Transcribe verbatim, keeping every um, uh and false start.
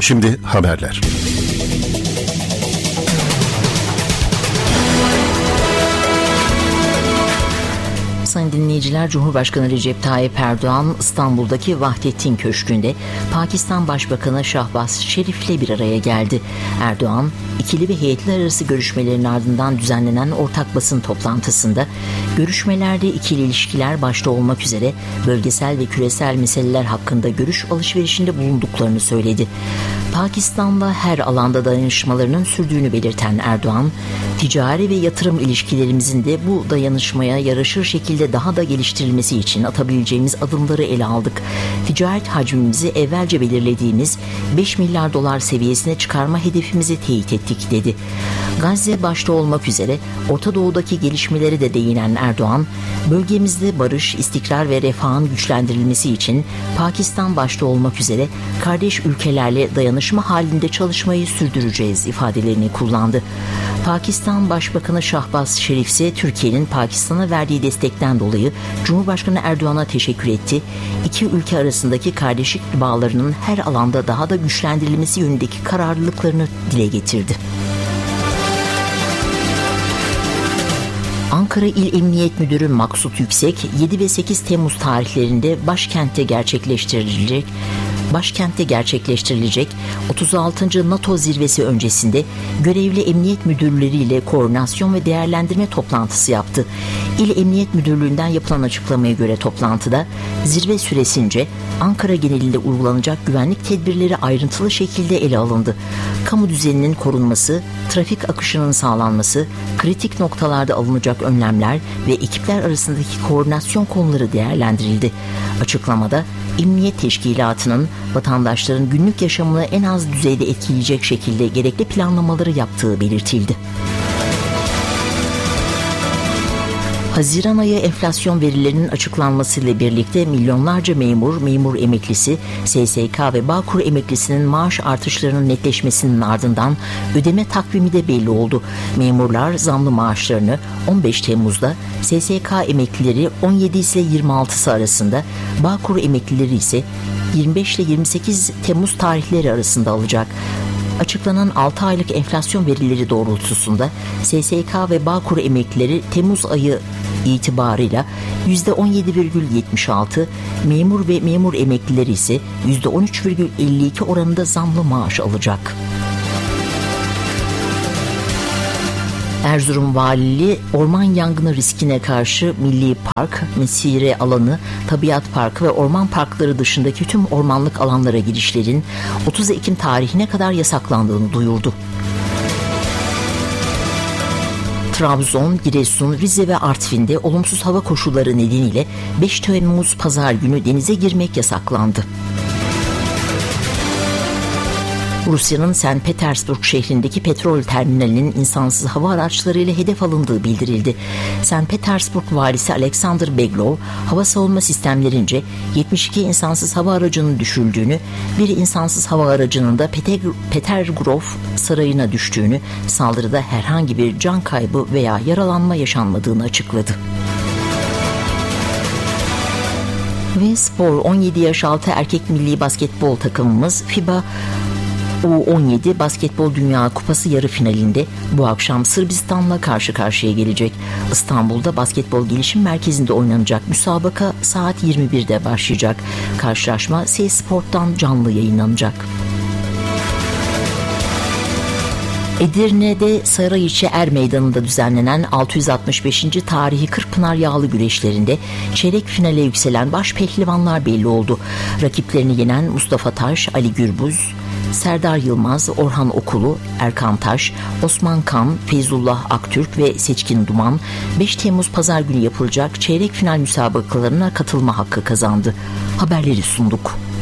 Şimdi haberler. Sayın dinleyiciler, Cumhurbaşkanı Recep Tayyip Erdoğan İstanbul'daki Vahdettin Köşkü'nde Pakistan Başbakanı Şahbaz Şerif'le bir araya geldi. Erdoğan, ikili ve heyetler arası görüşmelerin ardından düzenlenen ortak basın toplantısında görüşmelerde ikili ilişkiler başta olmak üzere bölgesel ve küresel meseleler hakkında görüş alışverişinde bulunduklarını söyledi. Pakistan'la her alanda dayanışmalarının sürdüğünü belirten Erdoğan, ticari ve yatırım ilişkilerimizin de bu dayanışmaya yaraşır şekilde daha da geliştirilmesi için atabileceğimiz adımları ele aldık. Ticaret hacmimizi evvelce belirlediğimiz beş milyar dolar seviyesine çıkarma hedefimizi teyit ettik dedi. Gazze başta olmak üzere Orta Doğu'daki gelişmelere de değinen Erdoğan, bölgemizde barış, istikrar ve refahın güçlendirilmesi için Pakistan başta olmak üzere kardeş ülkelerle dayanışma halinde çalışmayı sürdüreceğiz ifadelerini kullandı. Pakistan Başbakanı Şahbaz Şerif ise Türkiye'nin Pakistan'a verdiği destekten dolayı Cumhurbaşkanı Erdoğan'a teşekkür etti. İki ülke arasındaki kardeşlik bağlarının her alanda daha da güçlendirilmesi yönündeki kararlılıklarını dile getirdi. Ankara İl Emniyet Müdürü Maksut Yüksek, yedi ve sekiz Temmuz tarihlerinde başkentte gerçekleştirilecek Başkentte gerçekleştirilecek otuz altıncı NATO zirvesi öncesinde görevli emniyet müdürleriyle koordinasyon ve değerlendirme toplantısı yaptı. İl Emniyet Müdürlüğü'nden yapılan açıklamaya göre toplantıda zirve süresince Ankara genelinde uygulanacak güvenlik tedbirleri ayrıntılı şekilde ele alındı. Kamu düzeninin korunması, trafik akışının sağlanması, kritik noktalarda alınacak önlemler ve ekipler arasındaki koordinasyon konuları değerlendirildi. Açıklamada Emniyet Teşkilatı'nın vatandaşların günlük yaşamını en az düzeyde etkileyecek şekilde gerekli planlamaları yaptığı belirtildi. Haziran ayı enflasyon verilerinin açıklanmasıyla birlikte milyonlarca memur, memur emeklisi, S S K ve Bağkur emeklisinin maaş artışlarının netleşmesinin ardından ödeme takvimi de belli oldu. Memurlar zamlı maaşlarını on beş Temmuz'da, S S K emeklileri on yedi ise yirmi altısı arasında, Bağkur emeklileri ise yirmi beş ile yirmi sekiz Temmuz tarihleri arasında alacak. Açıklanan altı aylık enflasyon verileri doğrultusunda S S K ve Bağkur emeklileri Temmuz ayı itibarıyla yüzde on yedi virgül yetmiş altı, memur ve memur emeklileri ise yüzde on üç virgül elli iki oranında zamlı maaş alacak. Erzurum Valiliği orman yangını riskine karşı Milli Park, Mesire Alanı, Tabiat Parkı ve orman parkları dışındaki tüm ormanlık alanlara girişlerin otuz Ekim tarihine kadar yasaklandığını duyurdu. Trabzon, Giresun, Rize ve Artvin'de olumsuz hava koşulları nedeniyle beş Temmuz Pazar günü denize girmek yasaklandı. Rusya'nın Sankt Petersburg şehrindeki petrol terminalinin insansız hava araçlarıyla hedef alındığı bildirildi. Sankt Petersburg valisi Alexander Beglov, hava savunma sistemlerince yetmiş iki insansız hava aracının düşürüldüğünü, bir insansız hava aracının da Petergrov sarayına düştüğünü, saldırıda herhangi bir can kaybı veya yaralanma yaşanmadığını açıkladı. Ve spor, on yedi yaş altı erkek milli basketbol takımımız FIBA U on yedi Basketbol Dünya Kupası yarı finalinde bu akşam Sırbistan'la karşı karşıya gelecek. İstanbul'da Basketbol Gelişim Merkezi'nde oynanacak müsabaka saat yirmi birde başlayacak. Karşılaşma S-Sport'tan canlı yayınlanacak. Edirne'de Sarıyiçi Er Meydanı'nda düzenlenen altı yüz altmış beşinci tarihi Kırkpınar Yağlı güreşlerinde çeyrek finale yükselen baş pehlivanlar belli oldu. Rakiplerini yenen Mustafa Taş, Ali Gürbüz, Serdar Yılmaz, Orhan Okulu, Erkan Taş, Osman Kan, Feyzullah Aktürk ve Seçkin Duman beş Temmuz Pazar günü yapılacak çeyrek final müsabakalarına katılma hakkı kazandı. Haberleri sunduk.